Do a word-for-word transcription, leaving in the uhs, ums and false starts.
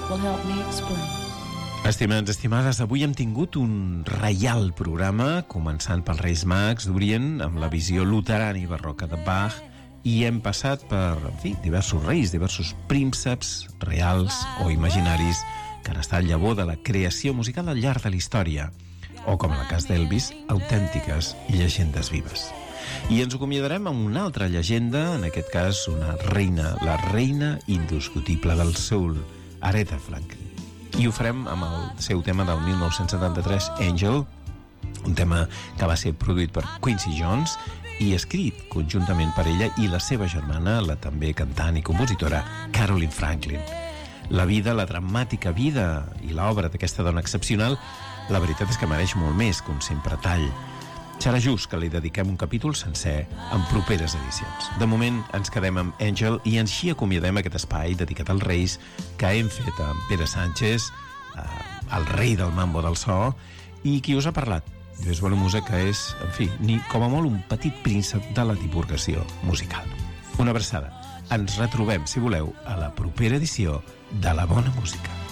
will help me explain. Estimats, estimades, avui hem tingut un reial programa, començant pels Reis Mags d'Orient, amb la visió luterana i barroca de Bach, i hem passat per, en fi, diversos reis, diversos prínceps reals o imaginaris que han estat llavor de la creació musical al llarg de la història, o, com en el cas d'Elvis, autèntiques llegendes vives. I ens acomiadarem amb una altra llegenda, en aquest cas una reina, la reina indiscutible del soul, Aretha Franklin. I ho farem amb el seu tema del mil nou-cents setanta-tres, Angel, un tema que va ser produït per Quincy Jones i escrit conjuntament per ella i la seva germana, la també cantant i compositora Caroline Franklin. La vida, la dramàtica vida i l'obra d'aquesta dona excepcional, la veritat és que mereix molt més que un sempre tall. Serà just que li dediquem un capítol sencer en properes edicions. De moment ens quedem amb Angel i així acomiadem aquest espai dedicat als Reis que hem fet amb Pere Sánchez, eh, el rei del mambo del so, i qui us ha parlat. Lluís Bonamusa, que és, en fi, ni com a molt un petit príncep de la divulgació musical. Una abraçada. Ens retrobem, si voleu, a la propera edició de La Bona Música.